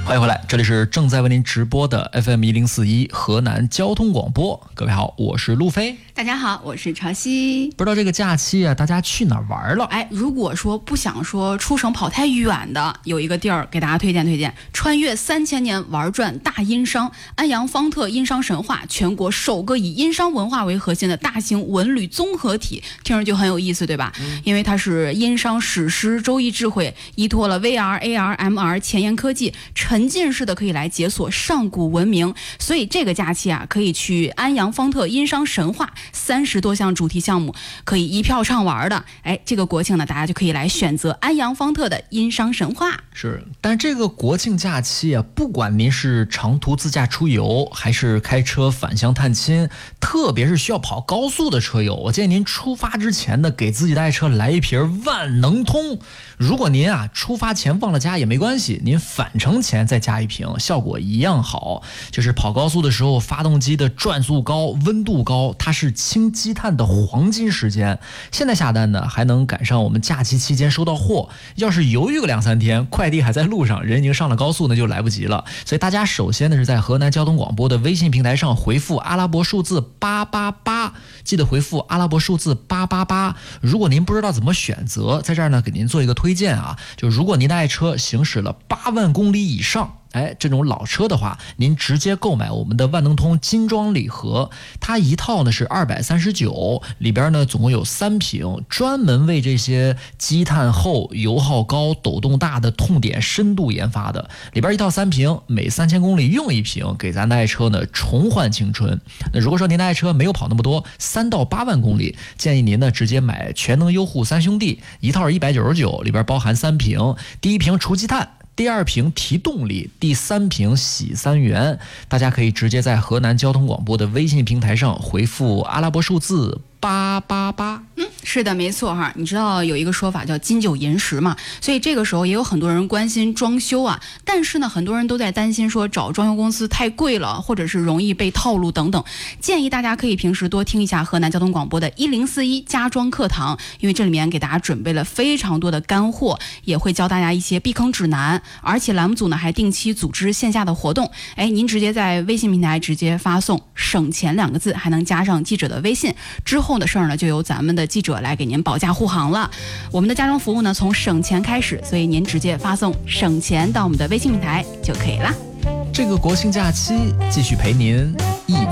欢迎回来，这里是正在为您直播的 FM1041河南交通广播。各位好，我是路飞。 大家好，我是潮汐。 不知道这个假期啊，大家去哪儿玩了？ 如果说不想说出省跑太远的，有一个地儿给大家推荐，穿越3000年玩转大殷商，安阳方特殷商神话，全国首个以殷商文化为核心的大型文旅综合体，听着就很有意思，对吧？因为它是殷商史诗周易智慧，依托了 VR、AR、MR 前沿科技，沉浸式的可以来解锁上古文明，所以这个假期啊，可以去安阳方特殷商神话，30多项主题项目可以一票畅玩的。这个国庆呢，大家就可以来选择安阳方特的殷商神话。 是，但这个国庆假期啊，不管您是长途自驾出游，还是开车返乡探亲，特别是需要跑高速的车友，我建议您出发之前呢，给自己的爱车来一瓶万能通。如果您啊出发前忘了加也没关系，您返程前再加一瓶，效果一样好。就是跑高速的时候，发动机的转速高，温度高，它是清积碳的黄金时间。现在下单呢，还能赶上我们假期期间收到货。要是犹豫个2-3天，快递还在路上，人已经上了高速，那就来不及了。所以大家首先呢是在河南交通广播的微信平台上回复阿拉伯数字888，记得回复阿拉伯数字888。如果您不知道怎么选择，在这儿呢给您做一个推荐啊，就如果您的爱车行驶了8万公里以上，这种老车的话，您直接购买我们的万能通精装礼盒，它一套呢是239，里边呢总共有3瓶，专门为这些积碳厚、油耗高、抖动大的痛点深度研发的。里边一套3瓶，每3000公里用1瓶，给咱的爱车呢重焕青春。那如果说您的爱车没有跑那么多，3到8万公里，建议您呢直接买全能优护3兄弟，一套是199，里边包含3瓶，第1瓶除积碳，第2瓶提动力，第3瓶洗3元。大家可以直接在河南交通广播的微信平台上回复阿拉伯数字888。 是的，没错哈。你知道有一个说法叫金九银十嘛，所以这个时候也有很多人关心装修啊，但是呢，很多人都在担心说找装修公司太贵了，或者是容易被套路等等。建议大家可以平时多听一下河南交通广播的1041家装课堂，因为这里面给大家准备了非常多的干货，也会教大家一些避坑指南，而且栏目组呢还定期组织线下的活动。您直接在微信平台直接发送省钱2个字，还能加上记者的微信，之后的事儿呢就由咱们的记者来给您保驾护航了。我们的家装服务呢从省钱开始，所以您直接发送省钱到我们的微信平台就可以了。 这个国庆假期继续陪您一